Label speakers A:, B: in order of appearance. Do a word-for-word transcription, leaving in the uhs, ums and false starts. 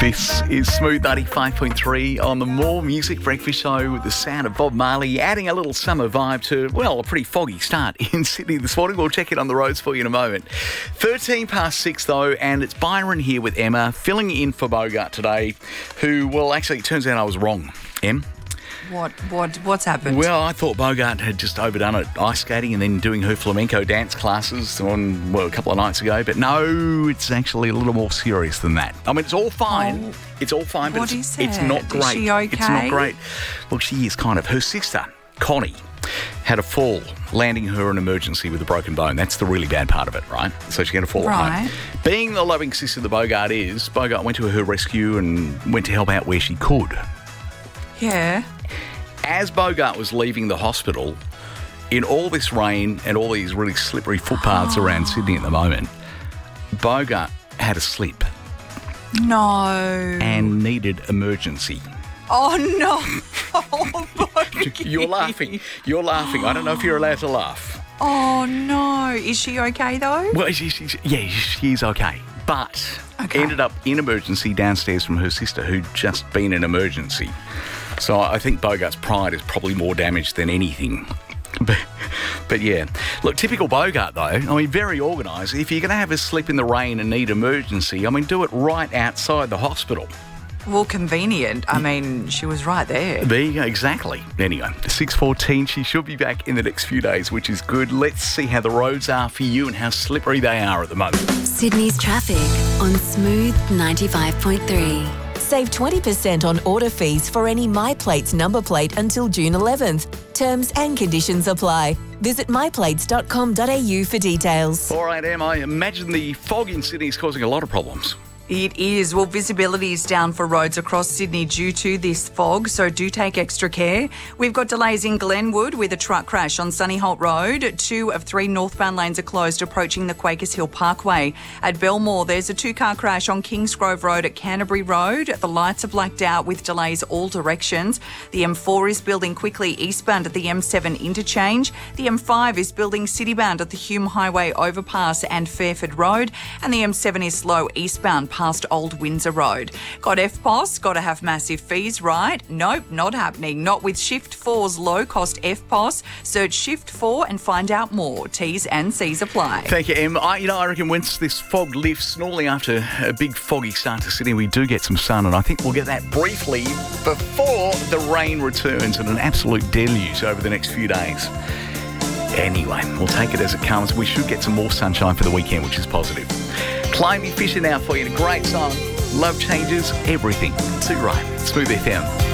A: This is Smooth ninety-five point three on the More Music Breakfast Show with the sound of Bob Marley, adding a little summer vibe to, well, a pretty foggy start in Sydney this morning. We'll check it on the roads for you in a moment. thirteen past six, though, and it's Byron here with Emma, filling in for Bogart today, who, well, actually, it turns out I was wrong. Em?
B: What what what's happened?
A: Well, I thought Bogart had just overdone it, ice skating and then doing her flamenco dance classes on, well, a couple of nights ago. But no, it's actually a little more serious than that. I mean, it's all fine. Oh, it's all fine, but it's, it's not great.
B: Is she okay?
A: It's not great. Well, she is kind of. Her sister, Connie, had a fall, landing her in emergency with a broken bone. That's the really bad part of it, right? So she had a fall
B: right.
A: at home. Being the loving sister that Bogart is, Bogart went to her rescue and went to help out where she could.
B: Yeah.
A: As Bogart was leaving the hospital, in all this rain and all these really slippery footpaths
B: oh.
A: around Sydney at the moment, Bogart had a slip.
B: No.
A: And needed emergency.
B: Oh, no. Oh, Bogart.
A: You're laughing. You're laughing. I don't know if you're allowed to laugh.
B: Oh, no. Is she okay, though?
A: Well, she, she, yeah, she's okay. But
B: okay.
A: ended up in emergency downstairs from her sister, who'd just been in emergency. So I think Bogart's pride is probably more damaged than anything. But, but yeah. Look, typical Bogart, though. I mean, very organised. If you're going to have a slip in the rain and need emergency, I mean, do it right outside the hospital.
B: Well, convenient. I mean, she was right there.
A: There you go, exactly. Anyway, six fourteen, she should be back in the next few days, which is good. Let's see how the roads are for you and how slippery they are at the moment.
C: Sydney's traffic on Smooth ninety-five point three.
D: Save twenty percent on order fees for any MyPlates number plate until June eleventh. Terms and conditions apply. Visit my plates dot com dot a u for details.
A: All right, Em, I imagine the fog in Sydney is causing a lot of problems.
B: It is. Well, visibility is down for roads across Sydney due to this fog, so do take extra care. We've got delays in Glenwood with a truck crash on Sunny Holt Road. Two of three northbound lanes are closed approaching the Quakers Hill Parkway. At Belmore, there's a two-car crash on Kingsgrove Road at Canterbury Road. The lights are blacked out with delays all directions. The M four is building quickly eastbound at the M seven interchange. The M five is building citybound at the Hume Highway overpass and Fairford Road. And the M seven is slow eastbound past Old Windsor Road. Got F P O S? Got to have massive fees, right? Nope, not happening. Not with Shift four's low-cost F P O S. Search Shift four and find out more. T's and C's apply.
A: Thank you, Em. I, you know, I reckon once this fog lifts, normally after a big foggy start to Sydney, we do get some sun, and I think we'll get that briefly before the rain returns and an absolute deluge over the next few days. Anyway, we'll take it as it comes. We should get some more sunshine for the weekend, which is positive. Climby Fisher now for you. A great song. Love changes everything. Too right. Smooth F M.